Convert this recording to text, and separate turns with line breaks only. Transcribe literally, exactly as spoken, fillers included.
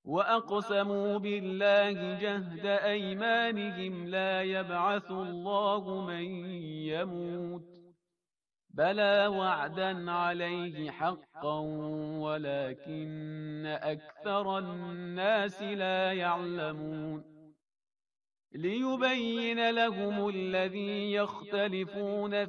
وأقسموا بالله جهد أيمانهم لا يبعث الله من يموت بلى وعدا عليه حقا ولكن أكثر الناس لا يعلمون ليبين لهم الذي يختلفون